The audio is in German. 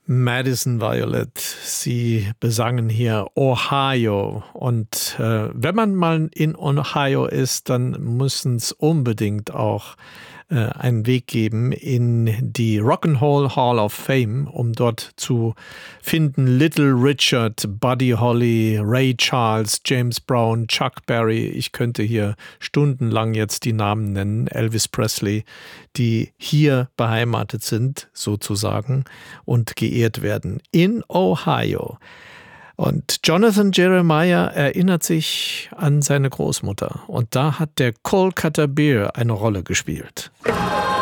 Madison Violet, sie besangen hier Ohio. Und wenn man mal in Ohio ist, dann müssen es unbedingt auch einen Weg geben in die Rock'n'Roll Hall of Fame, um dort zu finden Little Richard, Buddy Holly, Ray Charles, James Brown, Chuck Berry. Ich könnte hier stundenlang jetzt die Namen nennen, Elvis Presley, die hier beheimatet sind, sozusagen, und geehrt werden in Ohio. Und Jonathan Jeremiah erinnert sich an seine Großmutter. Und da hat der Kolkata Beer eine Rolle gespielt.